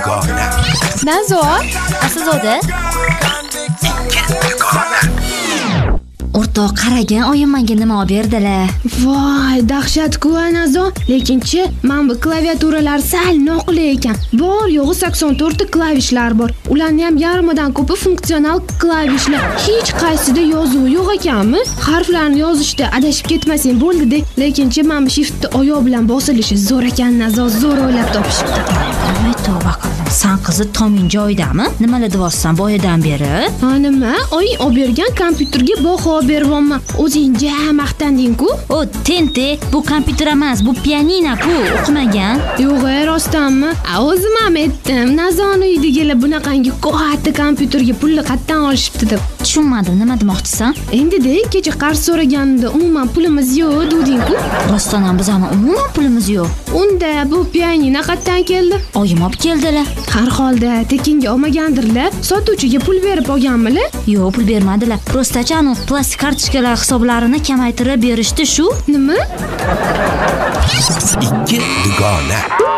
dugona. Nazo, Aslzoda. O'rtoq, qaragin, oyim menga nima olib berdilar. Voy, dahshat-ku Nazo. Lekinchi, men bu klaviaturalar sal noqulay ekan. Bor yo'g'i 84 ta klavishlar bor. Ularning ham yarmidan ko'pi funksional klavishlar. Hech qaysida yozuv yo'q ekanmi? Harflarni yozishda adashib ketmasang bo'ldi-de. Lekinchi men bu shiftni oyoq bilan bosilishi zo'r ekan Nazo, zo'r o'ylab topishibdi. Voy, tavba qildim. San qizi Tomin joyidami? Nimalar deyapsan boyadan beri? Ha nima? Oying olib bergan kompyuterga baho beryapman. O'zing ja maqtanding-ku. O, tente, bu kompyuter emas, bu pianino-ku, o'qimagan. Yo'q, rostdanmi? O'zim ham aytdim. Nazoni uyidagilar bunaqangi katta kompyuterga pulni qayerdan olishibdi deb. Tushunmadim, nima demoqchisan? Endi-de kecha qarz so'raganimda umuman pulimiz yo'q deding-ku. Rostdan ham bizning umuman pulimiz yo'q. Unda bu pianino qayerdan keldi? Oyim olib keldilar. Har holda tekinga olmagandirlar. Sotuvchiga pul berib olganmilar? Yo'q, pul bermadilar. Prostacha anu plastik kartochkalar hisoblarini kamaytirib berishdi shu. Nima? Ikki dugona.